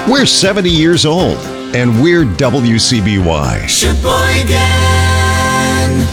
We're 70 years old, and we're WCBY. Sheboygan!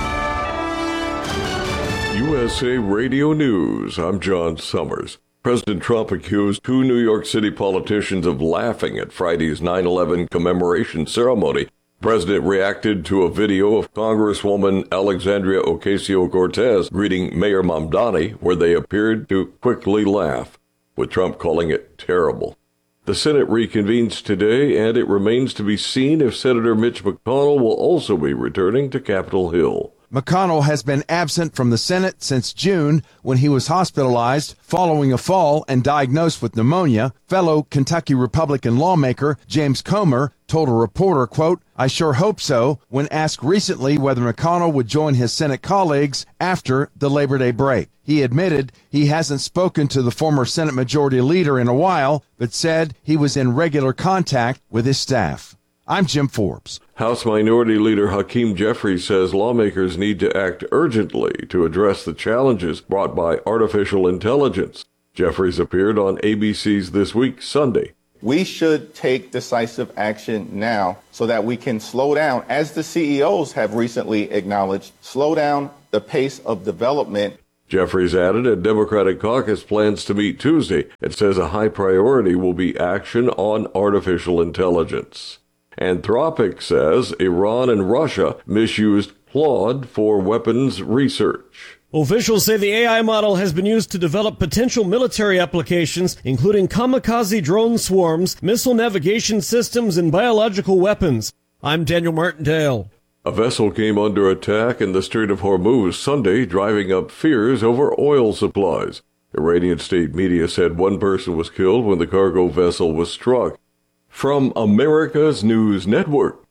USA Radio News. I'm John Summers. President Trump accused two New York City politicians of laughing at Friday's 9/11 commemoration ceremony. The president reacted to a video of Congresswoman Alexandria Ocasio-Cortez greeting Mayor Mamdani, where they appeared to quickly laugh, with Trump calling it terrible. The Senate reconvenes today, and it remains to be seen if Senator Mitch McConnell will also be returning to Capitol Hill. McConnell has been absent from the Senate since June when he was hospitalized following a fall and diagnosed with pneumonia. Fellow Kentucky Republican lawmaker James Comer told a reporter, quote, "I sure hope so," when asked recently whether McConnell would join his Senate colleagues after the Labor Day break. He admitted he hasn't spoken to the former Senate Majority Leader in a while, but said he was in regular contact with his staff. I'm Jim Forbes. House Minority Leader Hakeem Jeffries says lawmakers need to act urgently to address the challenges brought by artificial intelligence. Jeffries appeared on ABC's This Week Sunday. We should take decisive action now so that we can slow down, as the CEOs have recently acknowledged, slow down the pace of development. Jeffries added a Democratic caucus plans to meet Tuesday. It says a high priority will be action on artificial intelligence. Anthropic says Iran and Russia misused Claude for weapons research. Officials say the AI model has been used to develop potential military applications, including kamikaze drone swarms, missile navigation systems, and biological weapons. I'm Daniel Martindale. A vessel came under attack in the Strait of Hormuz Sunday, driving up fears over oil supplies. Iranian state media said one person was killed when the cargo vessel was struck. From America's News Network,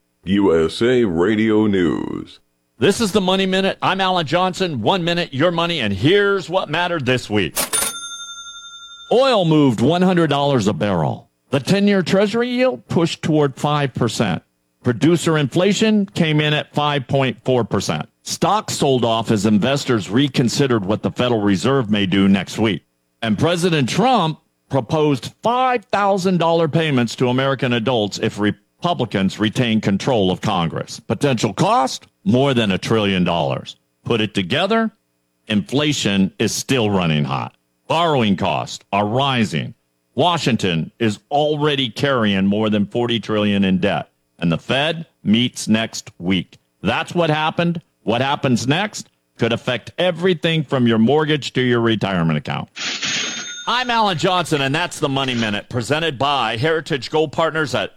USA Radio News. This is the Money Minute. I'm Alan Johnson. 1 minute, your money, and here's what mattered this week. Oil moved $100 a barrel. The 10-year Treasury yield pushed toward 5%. Producer inflation came in at 5.4%. Stocks sold off as investors reconsidered what the Federal Reserve may do next week. And President Trump proposed $5,000 payments to American adults if Republicans retain control of Congress. Potential cost? More than $1 trillion. Put it together, inflation is still running hot. Borrowing costs are rising. Washington is already carrying more than $40 trillion in debt, and the Fed meets next week. That's what happened. What happens next could affect everything from your mortgage to your retirement account. I'm Alan Johnson, and that's the Money Minute, presented by Heritage Gold Partners at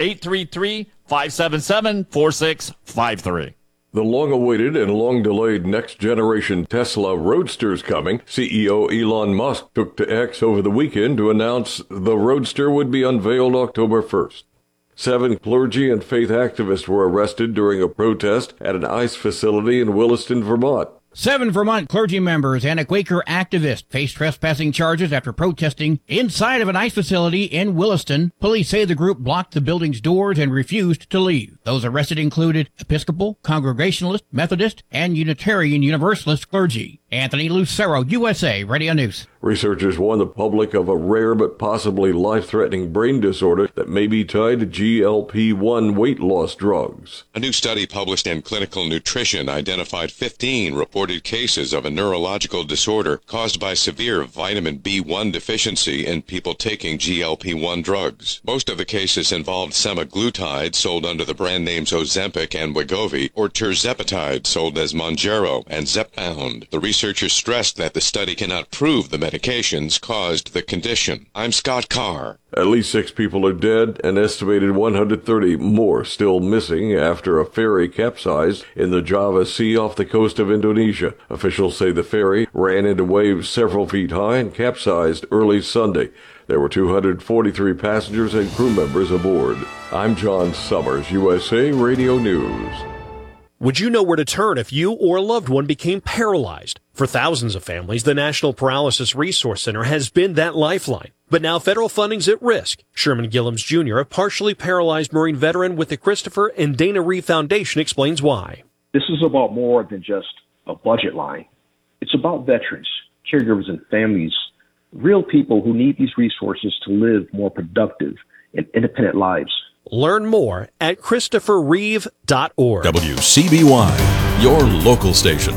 833-577-4653. The long-awaited and long-delayed next-generation Tesla Roadster is coming. CEO Elon Musk took to X over the weekend to announce the Roadster would be unveiled October 1st. 7 clergy and faith activists were arrested during a protest at an ICE facility in Williston, Vermont. 7 Vermont clergy members and a Quaker activist face trespassing charges after protesting inside of an ICE facility in Williston. Police say the group blocked the building's doors and refused to leave. Those arrested included Episcopal, Congregationalist, Methodist, and Unitarian Universalist clergy. Anthony Lucero, USA Radio News. Researchers warn the public of a rare but possibly life-threatening brain disorder that may be tied to GLP-1 weight loss drugs. A new study published in Clinical Nutrition identified 15 reported cases of a neurological disorder caused by severe vitamin B1 deficiency in people taking GLP-1 drugs. Most of the cases involved semaglutide, sold under the brand names Ozempic and Wegovy, or tirzepatide, sold as Mounjaro and Zepbound. The researchers stressed that the study cannot prove the medications caused the condition. I'm Scott Carr. At least 6 people are dead, and estimated 130 more still missing after a ferry capsized in the Java Sea off the coast of Indonesia. Officials say the ferry ran into waves several feet high and capsized early Sunday. There were 243 passengers and crew members aboard. I'm John Summers, USA Radio News. Would you know where to turn if you or a loved one became paralyzed? For thousands of families, the National Paralysis Resource Center has been that lifeline. But now federal funding's at risk. Sherman Gillums Jr., a partially paralyzed Marine veteran with the Christopher and Dana Reeve Foundation, explains why. This is about more than just a budget line. It's about veterans, caregivers, and families, real people who need these resources to live more productive and independent lives. Learn more at ChristopherReeve.org. WCBY, your local station.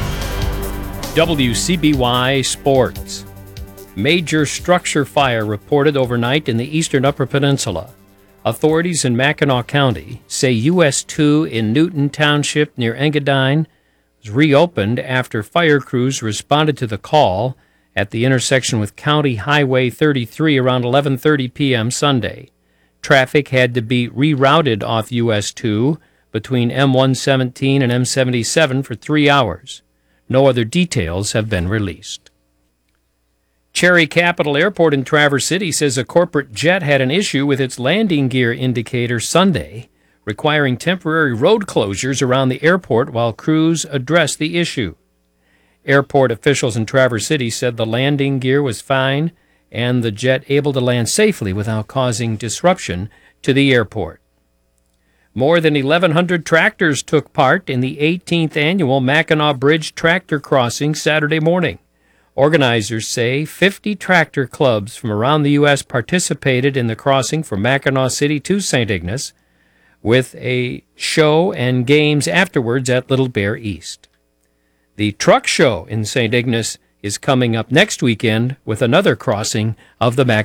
WCBY Sports. Major structure fire reported overnight in the eastern Upper Peninsula. Authorities in Mackinac County say US 2 in Newton Township near Engadine was reopened after fire crews responded to the call at the intersection with County Highway 33 around 11:30 p.m. Sunday. Traffic had to be rerouted off US 2 between M117 and M77 for 3 hours. No other details have been released. Cherry Capital Airport in Traverse City says a corporate jet had an issue with its landing gear indicator Sunday, requiring temporary road closures around the airport while crews addressed the issue. Airport officials in Traverse City said the landing gear was fine and the jet able to land safely without causing disruption to the airport. More than 1,100 tractors took part in the 18th annual Mackinac Bridge Tractor Crossing Saturday morning. Organizers say 50 tractor clubs from around the U.S. participated in the crossing from Mackinac City to St. Ignace, with a show and games afterwards at Little Bear East. The truck show in St. Ignace is coming up next weekend with another crossing of the Mackinac